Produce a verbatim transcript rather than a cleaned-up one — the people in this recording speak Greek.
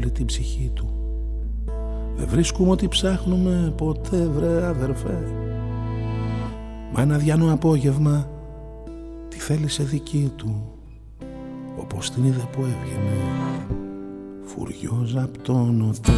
όλη την ψυχή του. Δεν βρίσκουμε ό,τι ψάχνουμε ποτέ, βρε αδερφέ. Μα ένα διάνο απόγευμα τη θέλησε δική του, όπως την είδε που έβγαινε φουριόζα απ' τον ΟΤΕ.